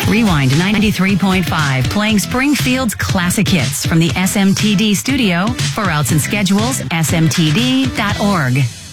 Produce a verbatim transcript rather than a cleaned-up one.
Rewind ninety-three point five, playing Springfield's classic hits from the S M T D studio. For routes and schedules, S M T D dot org.